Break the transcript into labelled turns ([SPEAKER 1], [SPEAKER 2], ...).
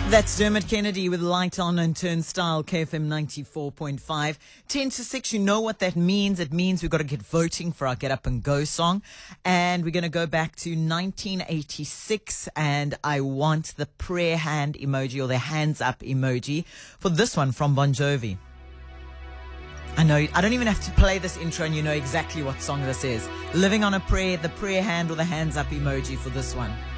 [SPEAKER 1] That's Dermot Kennedy with Light On and Turnstile, KFM 94.5. 10 to 6, you know what that means. It means we've got to get voting for our Get Up and Go song. And we're going to go back to 1986. And I want the prayer hand emoji or the hands up emoji for this one from Bon Jovi. I know, I don't even have to play this intro and you know exactly what song this is. Living on a Prayer, the prayer hand or the hands up emoji for this one.